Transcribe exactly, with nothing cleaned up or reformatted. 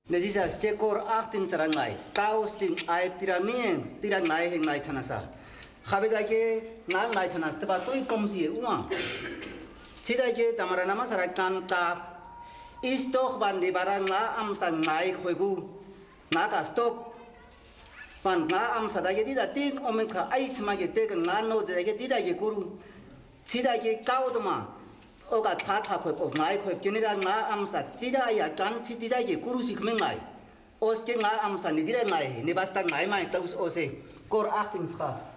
Nejisa stekor achtin sarangai, kaus ting aib tiramien, tiran ngai heng ngai sanasa. Khabida ke nang ngai sanas, teba tui komsi uang. Sida ke tamara nama sarakan ta istok bandi barang nga am sang ngai khoigu, nga ka stop. Pan nga am sada ke tida ting omen ka ait semage tek nga no tida ke tida ke guru. Sida ke kau doma. Oga tata khoi ko ngai khoi kinira nga amsa tida ya chan si tida ye guru sikmen ngai os ke nga amsa ni dire ngai ni basta ngai mai taus ose kor achting ska